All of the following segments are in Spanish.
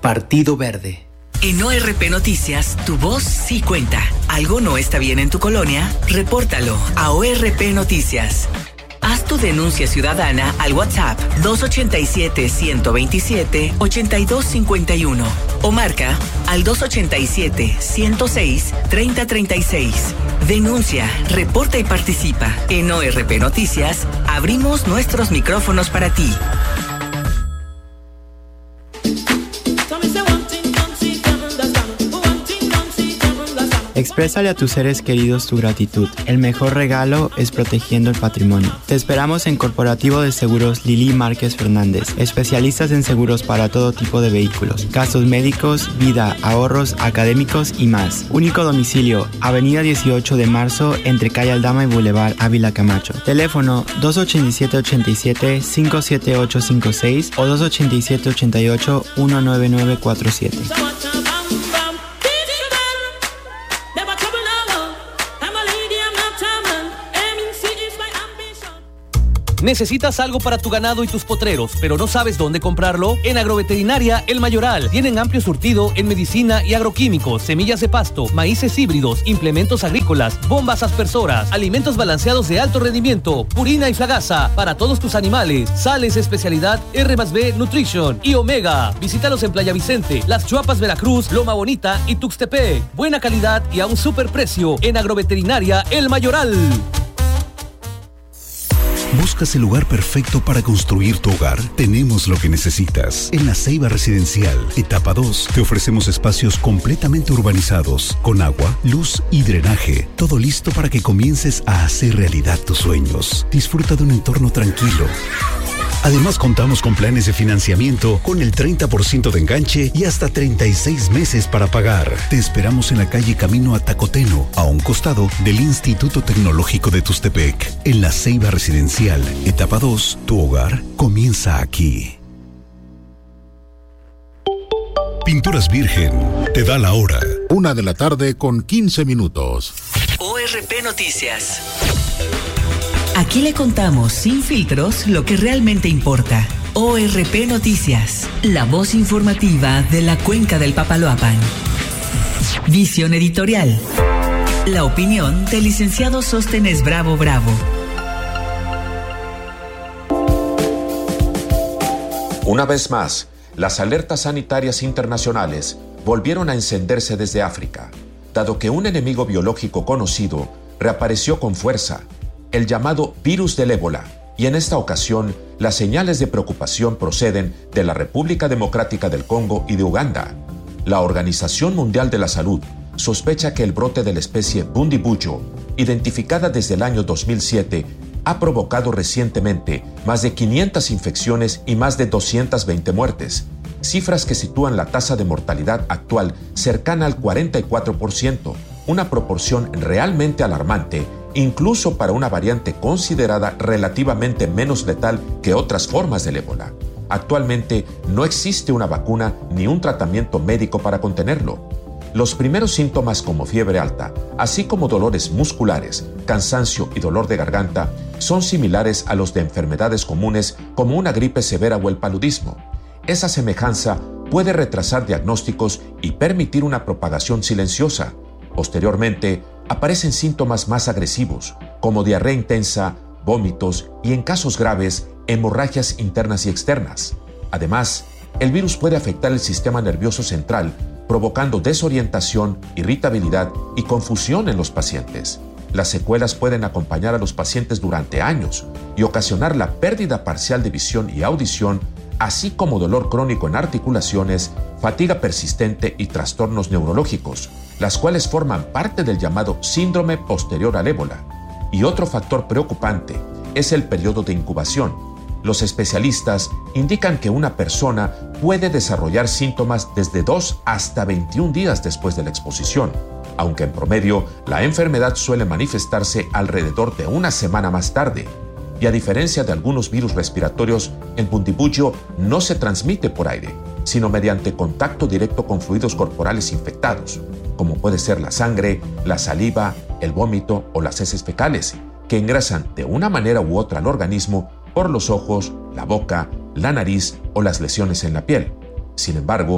Partido Verde. En ORP Noticias, tu voz sí cuenta. ¿Algo no está bien en tu colonia? Repórtalo a ORP Noticias. Haz tu denuncia ciudadana al WhatsApp 287-127-8251 o marca al 287-106-3036. Denuncia, reporta y participa. En ORP Noticias, abrimos nuestros micrófonos para ti. Exprésale a tus seres queridos tu gratitud. El mejor regalo es protegiendo el patrimonio. Te esperamos en Corporativo de Seguros Lili Márquez Fernández, especialistas en seguros para todo tipo de vehículos, gastos médicos, vida, ahorros, académicos y más. Único domicilio, Avenida 18 de Marzo, entre Calle Aldama y Boulevard Ávila Camacho. Teléfono 287-87-57856 o 287-88-19947. ¿Necesitas algo para tu ganado y tus potreros, pero no sabes dónde comprarlo? En Agroveterinaria El Mayoral tienen amplio surtido en medicina y agroquímicos, semillas de pasto, maíces híbridos, implementos agrícolas, bombas aspersoras, alimentos balanceados de alto rendimiento, purina y flagasa para todos tus animales, sales especialidad R+B Nutrition y Omega. Visítalos en Playa Vicente, Las Chuapas, Veracruz, Loma Bonita y Tuxtepec. Buena calidad y a un super precio en Agroveterinaria El Mayoral. ¿Buscas el lugar perfecto para construir tu hogar? Tenemos lo que necesitas. En La Ceiba Residencial, etapa 2, te ofrecemos espacios completamente urbanizados, con agua, luz y drenaje. Todo listo para que comiences a hacer realidad tus sueños. Disfruta de un entorno tranquilo. Además, contamos con planes de financiamiento con el 30% de enganche y hasta 36 meses para pagar. Te esperamos en la calle Camino a Tacoteno, a un costado del Instituto Tecnológico de Tuxtepec. En La Ceiba Residencial, etapa 2, tu hogar comienza aquí. Pinturas Virgen te da la hora. 1:15 p.m. ORP Noticias. Aquí le contamos sin filtros lo que realmente importa. ORP Noticias, la voz informativa de la cuenca del Papaloapan. Visión editorial. La opinión del licenciado Sóstenes Bravo. Una vez más, las alertas sanitarias internacionales volvieron a encenderse desde África, dado que un enemigo biológico conocido reapareció con fuerza, el llamado virus del ébola, y en esta ocasión las señales de preocupación proceden de la República Democrática del Congo y de Uganda. La Organización Mundial de la Salud sospecha que el brote de la especie Bundibugyo, identificada desde el año 2007, ha provocado recientemente más de 500 infecciones y más de 220 muertes, cifras que sitúan la tasa de mortalidad actual cercana al 44%, una proporción realmente alarmante, incluso para una variante considerada relativamente menos letal que otras formas del ébola. Actualmente no existe una vacuna ni un tratamiento médico para contenerlo. Los primeros síntomas como fiebre alta, así como dolores musculares, cansancio y dolor de garganta, son similares a los de enfermedades comunes como una gripe severa o el paludismo. Esa semejanza puede retrasar diagnósticos y permitir una propagación silenciosa. Posteriormente, aparecen síntomas más agresivos, como diarrea intensa, vómitos y, en casos graves, hemorragias internas y externas. Además, el virus puede afectar el sistema nervioso central, provocando desorientación, irritabilidad y confusión en los pacientes. Las secuelas pueden acompañar a los pacientes durante años y ocasionar la pérdida parcial de visión y audición, así como dolor crónico en articulaciones, fatiga persistente y trastornos neurológicos, las cuales forman parte del llamado síndrome posterior al ébola. Y otro factor preocupante es el periodo de incubación. Los especialistas indican que una persona puede desarrollar síntomas desde 2 hasta 21 días después de la exposición, aunque en promedio la enfermedad suele manifestarse alrededor de una semana más tarde. Y a diferencia de algunos virus respiratorios, el Bundibugyo no se transmite por aire, sino mediante contacto directo con fluidos corporales infectados, como puede ser la sangre, la saliva, el vómito o las heces fecales, que ingresan de una manera u otra al organismo por los ojos, la boca, la nariz o las lesiones en la piel. Sin embargo,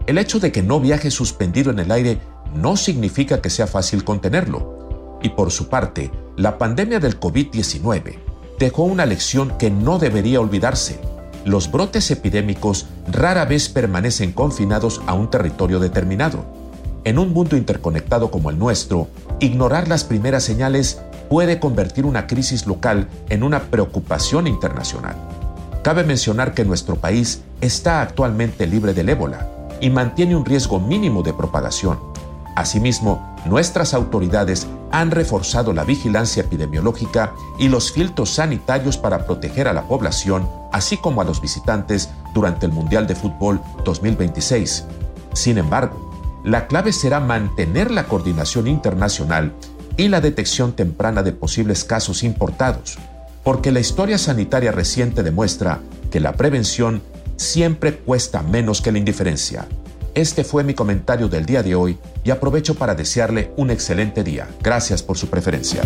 El hecho de que no viaje suspendido en el aire no significa que sea fácil contenerlo. Y por su parte, la pandemia del COVID-19 dejó una lección que no debería olvidarse. Los brotes epidémicos rara vez permanecen confinados a un territorio determinado. En un mundo interconectado como el nuestro, ignorar las primeras señales puede convertir una crisis local en una preocupación internacional. Cabe mencionar que nuestro país está actualmente libre del ébola y mantiene un riesgo mínimo de propagación. Asimismo, nuestras autoridades han reforzado la vigilancia epidemiológica y los filtros sanitarios para proteger a la población, así como a los visitantes durante el Mundial de Fútbol 2026. Sin embargo, la clave será mantener la coordinación internacional y la detección temprana de posibles casos importados, porque la historia sanitaria reciente demuestra que la prevención siempre cuesta menos que la indiferencia. Este fue mi comentario del día de hoy y aprovecho para desearle un excelente día. Gracias por su preferencia.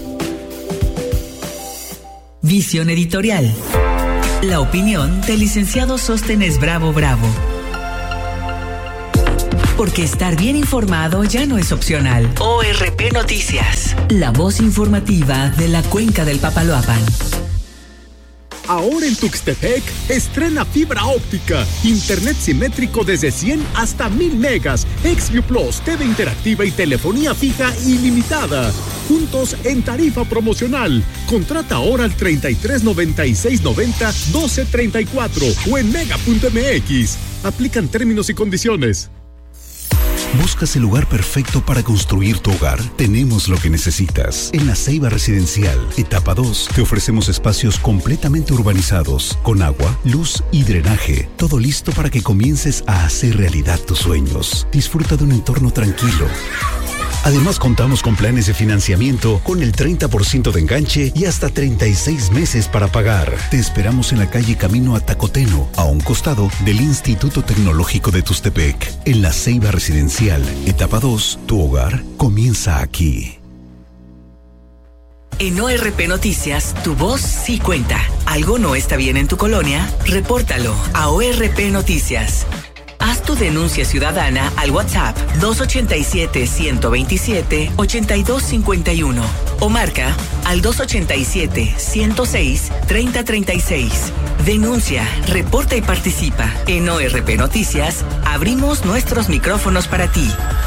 Visión editorial. La opinión del licenciado Sóstenes Bravo Bravo. Porque estar bien informado ya no es opcional. ORP Noticias. La voz informativa de la Cuenca del Papaloapan. Ahora en Tuxtepec, estrena fibra óptica, internet simétrico desde 100 hasta 1000 megas, XView Plus, TV interactiva y telefonía fija ilimitada. Juntos en tarifa promocional. Contrata ahora al 33 96 90 12 34 o en mega.mx. Aplican términos y condiciones. ¿Buscas el lugar perfecto para construir tu hogar? Tenemos lo que necesitas. En La Ceiba Residencial, etapa 2, te ofrecemos espacios completamente urbanizados, con agua, luz y drenaje. Todo listo para que comiences a hacer realidad tus sueños. Disfruta de un entorno tranquilo. Además, contamos con planes de financiamiento con el 30% de enganche y hasta 36 meses para pagar. Te esperamos en la calle Camino a Tacoteno, a un costado del Instituto Tecnológico de Tuxtepec. En La Ceiba Residencial, etapa 2, tu hogar comienza aquí. En ORP Noticias, tu voz sí cuenta. ¿Algo no está bien en tu colonia? Repórtalo a ORP Noticias. Haz tu denuncia ciudadana al WhatsApp 287-127-8251 o marca al 287-106-3036. Denuncia, reporta y participa. En ORP Noticias, abrimos nuestros micrófonos para ti.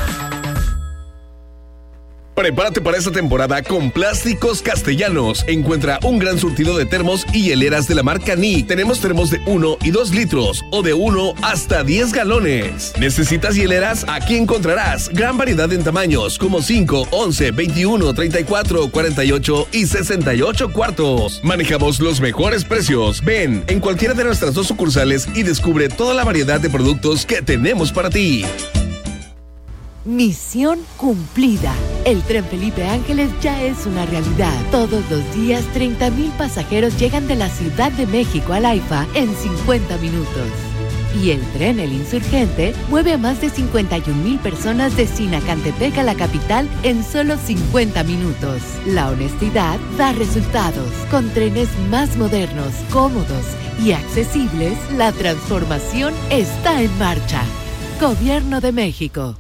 Prepárate para esta temporada con Plásticos Castellanos. Encuentra un gran surtido de termos y hieleras de la marca NI. Tenemos termos de 1 y 2 litros o de 1 hasta 10 galones. ¿Necesitas hieleras? Aquí encontrarás gran variedad en tamaños como 5, 11, 21, 34, 48 y 68 cuartos. Manejamos los mejores precios. Ven en cualquiera de nuestras 2 sucursales y descubre toda la variedad de productos que tenemos para ti. Misión cumplida. El Tren Felipe Ángeles ya es una realidad. Todos los días 30,000 pasajeros llegan de la Ciudad de México al AIFA en 50 minutos. Y el tren El Insurgente mueve a más de 51,000 personas de Sinacantepec a la capital en solo 50 minutos. La honestidad da resultados. Con trenes más modernos, cómodos y accesibles, la transformación está en marcha. Gobierno de México.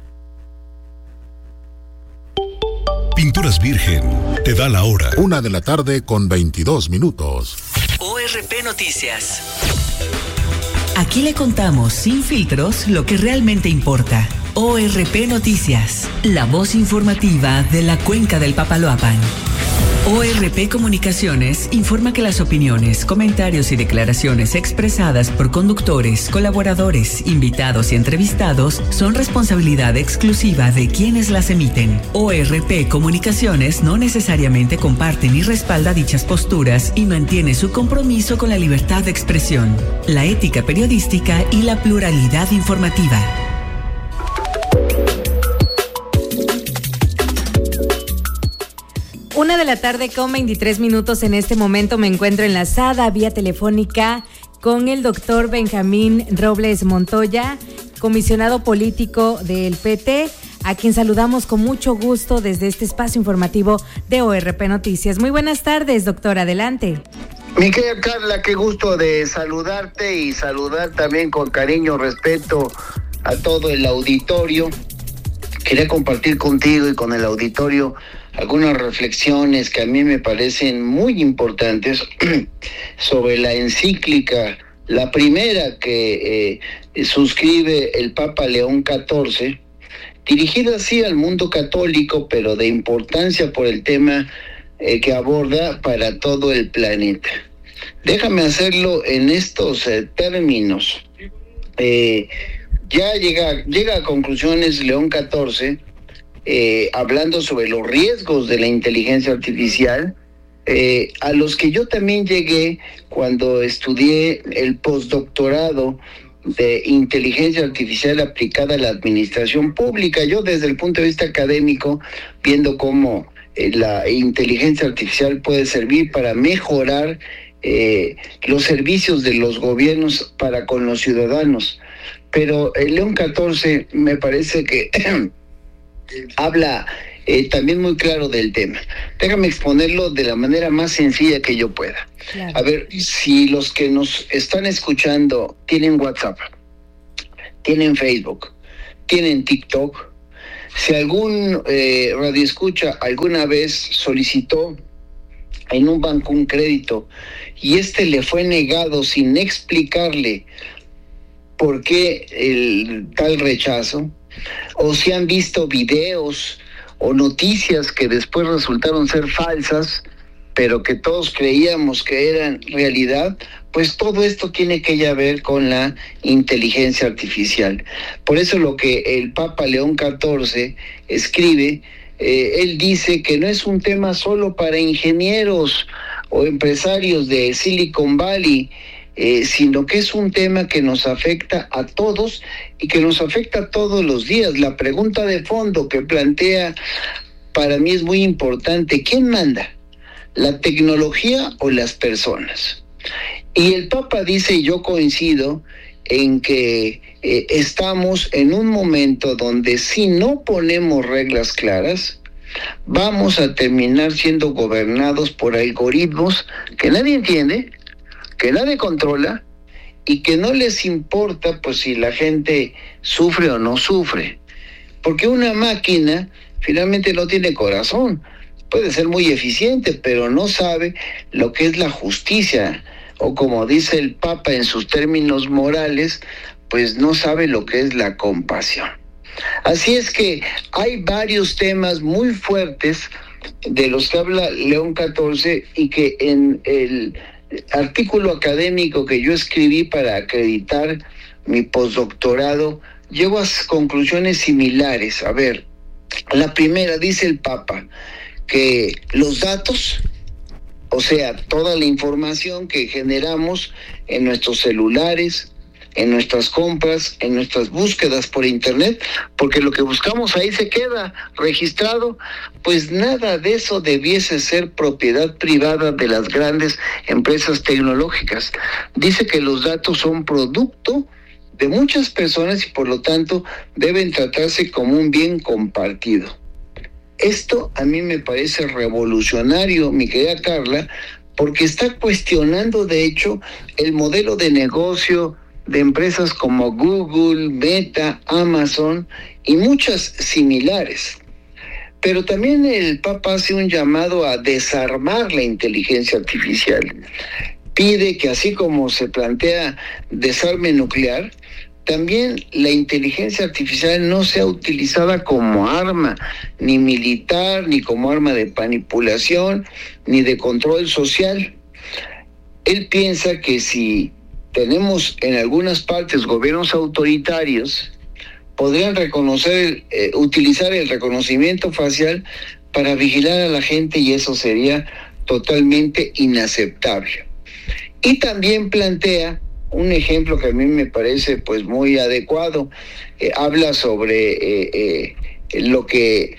Pinturas Virgen te da la hora. 1:22 p.m. ORP Noticias. Aquí le contamos sin filtros lo que realmente importa. ORP Noticias, la voz informativa de la Cuenca del Papaloapan. ORP Comunicaciones informa que las opiniones, comentarios y declaraciones expresadas por conductores, colaboradores, invitados y entrevistados son responsabilidad exclusiva de quienes las emiten. ORP Comunicaciones no necesariamente comparte ni respalda dichas posturas y mantiene su compromiso con la libertad de expresión, la ética periodística y la pluralidad informativa. 1:23 p.m. En este momento me encuentro enlazada vía telefónica con el doctor Benjamín Robles Montoya, comisionado político del PT, a quien saludamos con mucho gusto desde este espacio informativo de ORP Noticias. Muy buenas tardes, doctor, adelante. Mi querida Carla, qué gusto de saludarte y saludar también con cariño, respeto a todo el auditorio. Quería compartir contigo y con el auditorio algunas reflexiones que a mí me parecen muy importantes sobre la encíclica, la primera que suscribe el Papa León XIV, dirigida así al mundo católico, pero de importancia por el tema que aborda para todo el planeta. Déjame hacerlo en estos términos. Ya llega a conclusiones León XIV, hablando sobre los riesgos de la inteligencia artificial, a los que yo también llegué cuando estudié el postdoctorado de inteligencia artificial aplicada a la administración pública. Yo desde el punto de vista académico, viendo cómo la inteligencia artificial puede servir para mejorar los servicios de los gobiernos para con los ciudadanos. Pero el León XIV me parece que habla también muy claro del tema. Déjame exponerlo de la manera más sencilla que yo pueda. Claro. A ver, si los que nos están escuchando tienen WhatsApp, tienen Facebook, tienen TikTok, si algún radioescucha alguna vez solicitó en un banco un crédito y le fue negado sin explicarle por qué el tal rechazo, o si han visto videos o noticias que después resultaron ser falsas, pero que todos creíamos que eran realidad, pues todo esto tiene que ya ver con la inteligencia artificial. Por eso lo que el Papa León XIV escribe, él dice que no es un tema solo para ingenieros o empresarios de Silicon Valley, sino que es un tema que nos afecta a todos y que nos afecta todos los días. La pregunta de fondo que plantea para mí es muy importante. ¿Quién manda? ¿La tecnología o las personas? Y el Papa dice, y yo coincido, en que estamos en un momento donde si no ponemos reglas claras, vamos a terminar siendo gobernados por algoritmos que nadie entiende, que nadie controla y que no les importa pues si la gente sufre o no sufre. Porque una máquina finalmente no tiene corazón. Puede ser muy eficiente, pero no sabe lo que es la justicia. O como dice el Papa en sus términos morales, pues no sabe lo que es la compasión. Así es que hay varios temas muy fuertes de los que habla León XIV y que en el artículo académico que yo escribí para acreditar mi postdoctorado, llego a conclusiones similares. A ver, la primera, dice el Papa, que los datos, o sea, toda la información que generamos en nuestros celulares, en nuestras compras, en nuestras búsquedas por internet, porque lo que buscamos ahí se queda registrado, pues nada de eso debiese ser propiedad privada de las grandes empresas tecnológicas. Dice que los datos son producto de muchas personas y por lo tanto deben tratarse como un bien compartido. Esto a mí me parece revolucionario, mi querida Carla, porque está cuestionando de hecho el modelo de negocio de empresas como Google, Meta, Amazon y muchas similares. Pero también el Papa hace un llamado a desarmar la inteligencia artificial. Pide que así como se plantea desarme nuclear, también la inteligencia artificial no sea utilizada como arma, ni militar, ni como arma de manipulación, ni de control social. Él piensa que si tenemos en algunas partes gobiernos autoritarios, podrían utilizar el reconocimiento facial para vigilar a la gente y eso sería totalmente inaceptable. Y también plantea un ejemplo que a mí me parece pues muy adecuado. Habla sobre lo que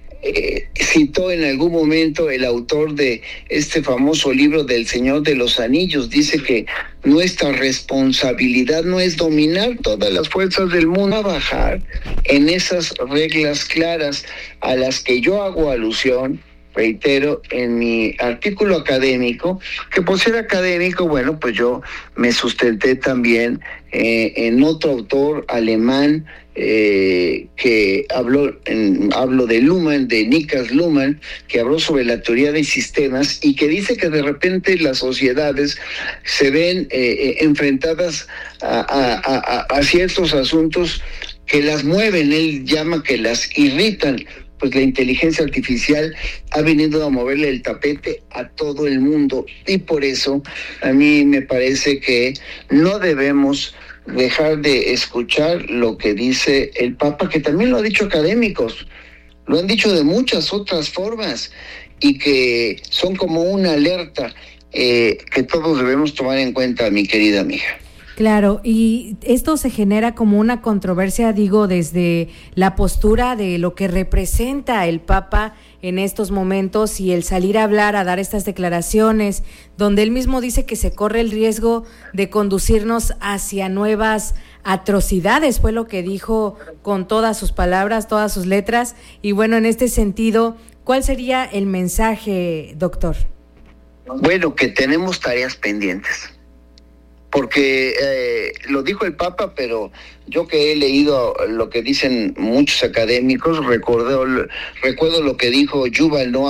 citó en algún momento el autor de este famoso libro del Señor de los Anillos. Dice que nuestra responsabilidad no es dominar todas las fuerzas del mundo, trabajar en esas reglas claras a las que yo hago alusión, reitero, en mi artículo académico, que por ser académico, bueno, pues yo me sustenté también en otro autor alemán que hablo de Luhmann, de Niklas Luhmann, que habló sobre la teoría de sistemas y que dice que de repente las sociedades se ven enfrentadas a ciertos asuntos que las mueven, él llama que las irritan. Pues la inteligencia artificial ha venido a moverle el tapete a todo el mundo y por eso a mí me parece que no debemos dejar de escuchar lo que dice el Papa, que también lo han dicho académicos, lo han dicho de muchas otras formas y que son como una alerta que todos debemos tomar en cuenta, mi querida amiga. Claro, y esto se genera como una controversia, digo, desde la postura de lo que representa el Papa en estos momentos y el salir a hablar, a dar estas declaraciones, donde él mismo dice que se corre el riesgo de conducirnos hacia nuevas atrocidades, fue lo que dijo con todas sus palabras, todas sus letras, y bueno, en este sentido, ¿cuál sería el mensaje, doctor? Bueno, que tenemos tareas pendientes. Porque lo dijo el Papa, pero yo que he leído lo que dicen muchos académicos, recuerdo lo que dijo Yuval Noah